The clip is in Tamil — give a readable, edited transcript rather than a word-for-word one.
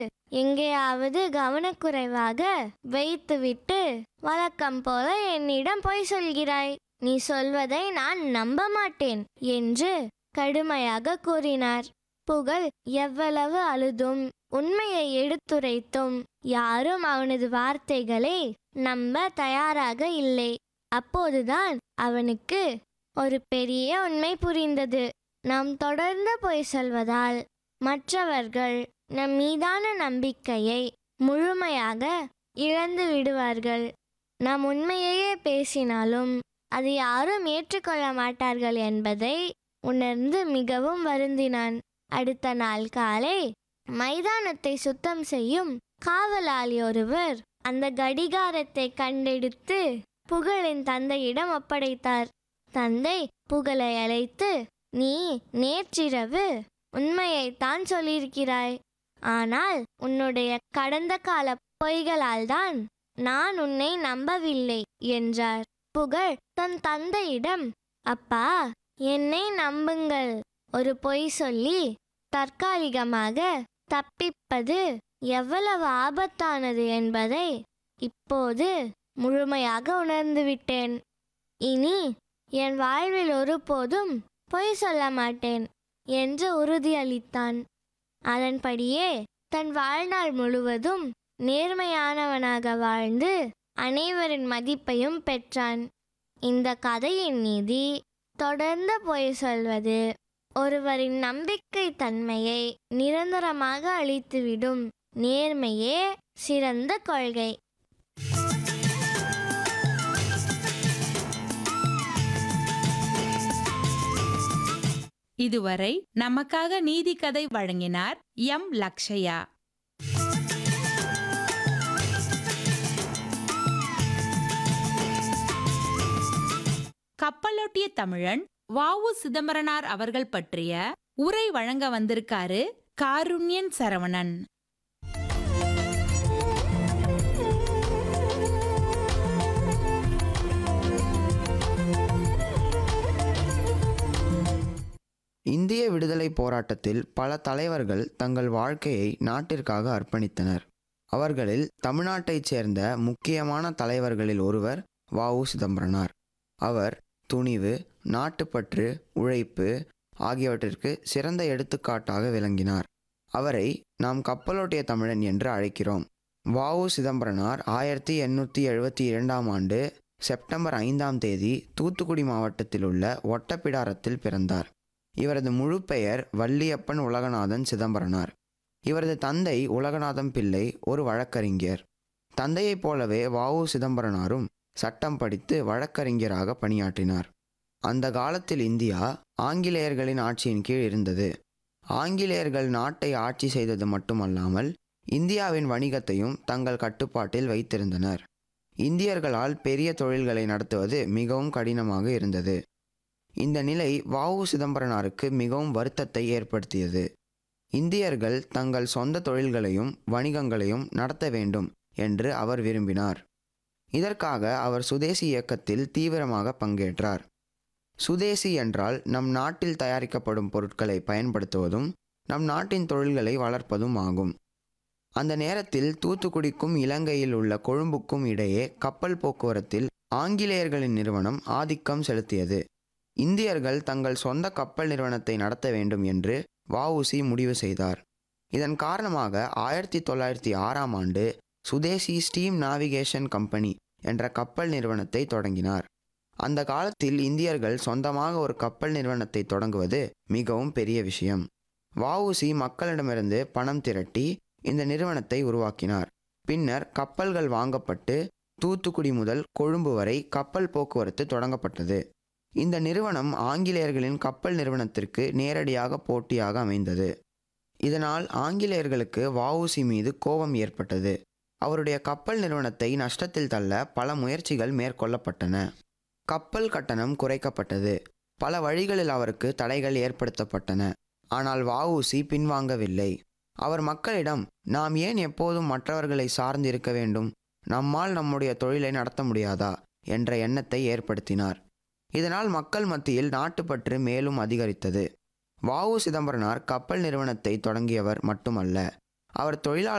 எங்கேயாவது கவனக்குறைவாக வைத்துவிட்டு வழக்கம் போல என்னிடம் பொய் சொல்கிறாய். நீ சொல்வதை நான் நம்ப மாட்டேன் என்று கடுமையாக கூறினார். புகழ் எவ்வளவு அழுதும் உண்மையை எடுத்துரைத்தும் யாரும் அவனது வார்த்தைகளை நம்ப தயாராக இல்லை. அப்போதுதான் அவனுக்கு ஒரு பெரிய உண்மை புரிந்தது. நாம் தொடர்ந்து பொய் சொல்வதால் மற்றவர்கள் நம் மீதான நம்பிக்கையை முழுமையாக இழந்து விடுவார்கள். நாம் உண்மையையே பேசினாலும் அது யாரும் ஏற்றுக்கொள்ள மாட்டார்கள் என்பதை உணர்ந்து மிகவும் வருந்தினான். அடுத்த நாள் காலை மைதானத்தை சுத்தம் செய்யும் காவலாளி ஒருவர் அந்த கடிகாரத்தை கண்டெடுத்து புகழின் தந்தையிடம் ஒப்படைத்தார். தந்தை புகழை அழைத்து, நீ நேற்றிரவு உண்மையைத்தான் சொல்லியிருக்கிறாய். ஆனால் உன்னுடைய கடந்த கால பொய்களால் தான் நான் உன்னை நம்பவில்லை என்றார். புகழ் தன் தந்தையிடம், அப்பா, என்னை நம்புங்கள். ஒரு பொய் சொல்லி தற்காலிகமாக தப்பிப்பது எவ்வளவு ஆபத்தானது என்பதை இப்போது முழுமையாக உணர்ந்துவிட்டேன். இனி என் வாழ்வில் ஒருபோதும் பொய் சொல்ல மாட்டேன் என்று உறுதியளித்தான். அதன்படியே தன் வாழ்நாள் முழுவதும் நேர்மையானவனாக வாழ்ந்து அனைவரின் மதிப்பையும் பெற்றான். இந்த கதையின் நீதி, தொடர்ந்து பொய் சொல்வது ஒருவரின் நம்பிக்கை தன்மையை நிரந்தரமாக அழித்துவிடும். நேர்மையே சிறந்த கொள்கை. இதுவரை நமக்காக நீதி கதை வழங்கினார் எம். லக்ஷயா. கப்பலோட்டிய தமிழன் வ.உ. சிதம்பரனார் அவர்கள் பற்றிய உரை வழங்க வந்திருக்காரு காருண்யன் சரவணன். இந்திய விடுதலை போராட்டத்தில் பல தலைவர்கள் தங்கள் வாழ்க்கையை நாட்டிற்காக அர்ப்பணித்தனர். அவர்களில் தமிழ்நாட்டைச் சேர்ந்த முக்கியமான தலைவர்களில் ஒருவர் வ.உ. சிதம்பரனார். அவர் துணிவு, நாட்டுப்பற்று, உழைப்பு ஆகியவற்றிற்கு சிறந்த எடுத்துக்காட்டாக விளங்கினார். அவரை நாம் கப்பலோட்டிய தமிழன் என்று அழைக்கிறோம். வ.உ. சிதம்பரனார் 1872 ஆண்டு செப்டம்பர் 5 தூத்துக்குடி மாவட்டத்தில் உள்ள ஒட்டப்பிடாரத்தில் பிறந்தார். இவரது முழு பெயர் வள்ளியப்பன் உலகநாதன் சிதம்பரனார். இவரது தந்தை உலகநாதம் பிள்ளை ஒரு வழக்கறிஞர். தந்தையைப் போலவே வ.உ. சிதம்பரனாரும் சட்டம் படித்து வழக்கறிஞராக பணியாற்றினார். அந்த காலத்தில் இந்தியா ஆங்கிலேயர்களின் ஆட்சியின் கீழ் இருந்தது. ஆங்கிலேயர்கள் நாட்டை ஆட்சி செய்தது மட்டுமல்லாமல் இந்தியாவின் வணிகத்தையும் தங்கள் கட்டுப்பாட்டில் வைத்திருந்தனர். இந்தியர்களால் பெரிய தொழில்களை நடத்துவது மிகவும் கடினமாக இருந்தது. இந்த நிலை வ.உ. சிதம்பரனாருக்கு மிகவும் வருத்தத்தை ஏற்படுத்தியது. இந்தியர்கள் தங்கள் சொந்த தொழில்களையும் வணிகங்களையும் நடத்த வேண்டும் என்று அவர் விரும்பினார். இதற்காக அவர் சுதேசி இயக்கத்தில் தீவிரமாக பங்கேற்றார். சுதேசி என்றால் நம் நாட்டில் தயாரிக்கப்படும் பொருட்களை பயன்படுத்துவதும் நம் நாட்டின் தொழில்களை வளர்ப்பதும் ஆகும். அந்த நேரத்தில் தூத்துக்குடிக்கும் இலங்கையில் உள்ள கொழும்புக்கும் இடையே கப்பல் போக்குவரத்தில் ஆங்கிலேயர்களின் நிறுவனம் ஆதிக்கம் செலுத்தியது. இந்தியர்கள் தங்கள் சொந்த கப்பல் நிறுவனத்தை நடத்த வேண்டும் என்று வ.உ.சி. முடிவு செய்தார். இதன் காரணமாக 1906 ஆண்டு சுதேசி ஸ்டீம் நாவிகேஷன் கம்பெனி என்ற கப்பல் நிறுவனத்தை தொடங்கினார். அந்த காலத்தில் இந்தியர்கள் சொந்தமாக ஒரு கப்பல் நிறுவனத்தை தொடங்குவது மிகவும் பெரிய விஷயம். வ.உ.சி. மக்களிடமிருந்து பணம் திரட்டி இந்த நிறுவனத்தை உருவாக்கினார். பின்னர் கப்பல்கள் வாங்கப்பட்டு தூத்துக்குடி முதல் கொழும்பு வரை கப்பல் போக்குவரத்து தொடங்கப்பட்டது. இந்த நிறுவனம் ஆங்கிலேயர்களின் கப்பல் நிறுவனத்திற்கு நேரடியாக போட்டியாக அமைந்தது. இதனால் ஆங்கிலேயர்களுக்கு வ.உ.சி. மீது கோபம் ஏற்பட்டது. அவருடைய கப்பல் நிறுவனத்தை நஷ்டத்தில் தள்ள பல முயற்சிகள் மேற்கொள்ளப்பட்டன. கப்பல் கட்டணம் குறைக்கப்பட்டது. பல வழிகளில் அவருக்கு தடைகள் ஏற்படுத்தப்பட்டன. ஆனால் வ.உ.சி. பின்வாங்கவில்லை. அவர் மக்களிடம், நாம் ஏன் எப்போதும் மற்றவர்களை சார்ந்து இருக்க வேண்டும், நம்மால் நம்முடைய தொழிலை நடத்த முடியாதா என்ற எண்ணத்தை ஏற்படுத்தினார். இதனால் மக்கள் மத்தியில் நாட்டுப்பற்று மேலும் அதிகரித்தது. வ.உ. சிதம்பரனார் கப்பல் நிறுவனத்தை தொடங்கியவர் மட்டுமல்ல, அவர் தொழிலாளர்